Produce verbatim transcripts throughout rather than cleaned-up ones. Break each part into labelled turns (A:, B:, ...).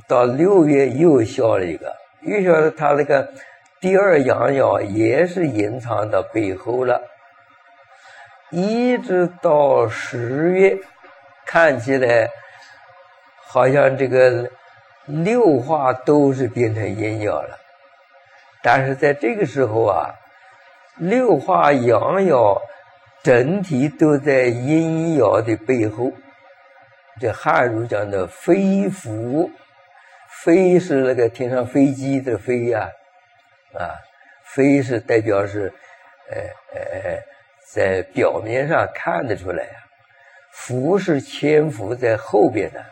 A: 到六月又消了一个，又消了他那个第二阳爻也是隐藏到背后了，一直到十月，看起来好像这个六化都是变成阴爻了，但是在这个时候啊，六化阳爻整体都在阴爻的背后。这汉儒讲的飞伏，飞是那个天上飞机的飞呀、啊，啊，飞是代表是，呃呃，在表面上看得出来呀、啊，伏是潜伏在后边的，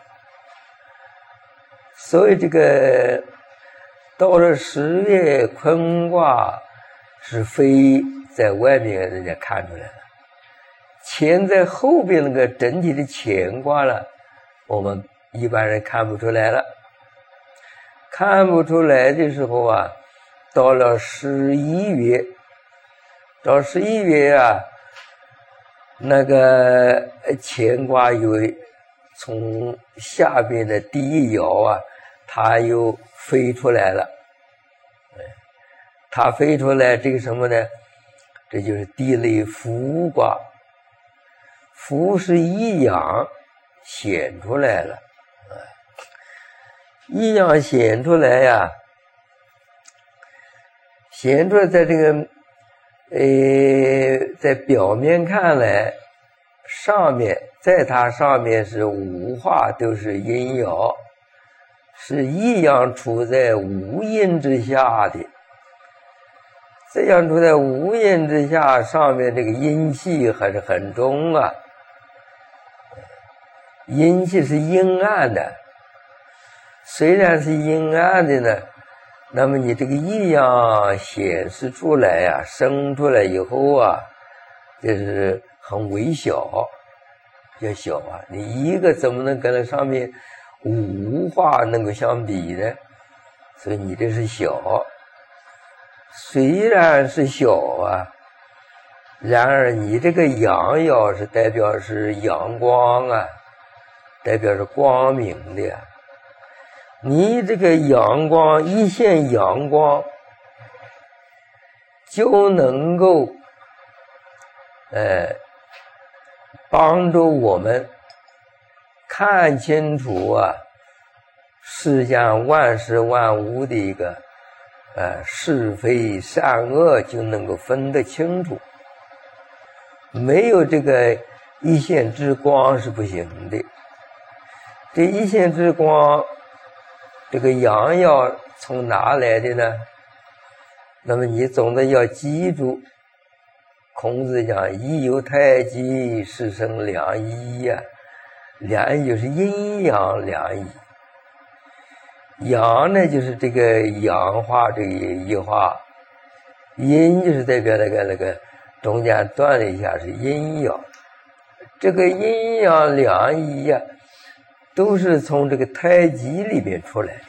A: 所以这个到了十月坤卦是飞在外面，人家看出来了，潜在后边那个整体的乾卦了。我们一般人看不出来了，看不出来的时候啊，到了十一月，到十一月啊，那个乾卦有从下边的第一爻啊，它又飞出来了，它飞出来这个什么呢？这就是地雷伏卦，伏是一阳。显出来了，啊，一样显出来呀，显出来在这个，呃，在表面看来，上面在它上面是五化都是阴爻，是一样处在无阴之下的，这样处在无阴之下，上面这个阴气还是很重啊。阴气是阴暗的，虽然是阴暗的呢，那么你这个异样显示出来呀、啊，生出来以后啊，就是很微小，要小啊。你一个怎么能跟那上面五化能够相比呢？所以你这是小，虽然是小啊，然而你这个阳爻是代表是阳光啊。代表是光明的，你这个阳光一线阳光就能够呃帮助我们看清楚啊世间万事万物的一个呃是非善恶，就能够分得清楚，没有这个一线之光是不行的。这一线之光，这个阳爻从哪来的呢？那么你总得要记住，孔子讲一有太极，是生两仪呀、啊。两仪就是阴阳两仪。阳呢就是这个阳化这个一化，阴就是代表那个那个中间断了一下是阴爻。这个阴阳两仪呀、啊。都是从这个太极里面出来的，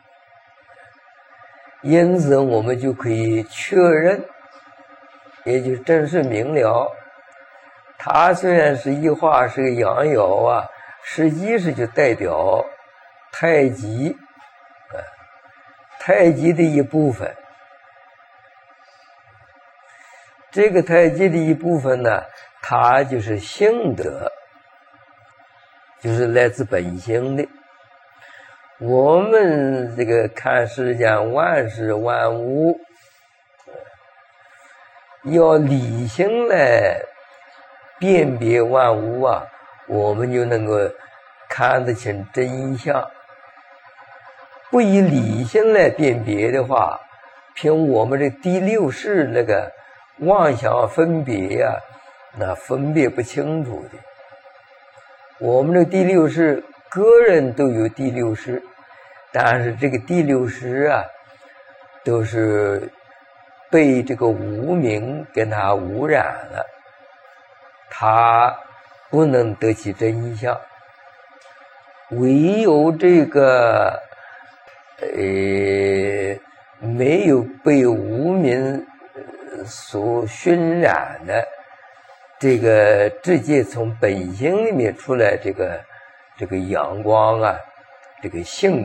A: 因此我们就可以确认，也就正式明了，它虽然是一化是个阳爻啊，实际是就代表太极，啊，太极的一部分。这个太极的一部分呢，它就是性德。就是来自本性的。我们这个看世间万事万物，要理性来辨别万物啊，我们就能够看得清真相。不以理性来辨别的话，凭我们的第六识那个妄想分别呀、啊，那分别不清楚的。我们的第六识，个人都有第六识，但是这个第六识啊，都是被这个无明跟它污染了，它不能得其真相。唯有这个呃没有被无明所熏染的，这个直接从本性里面出来，这个这个阳光啊，这个性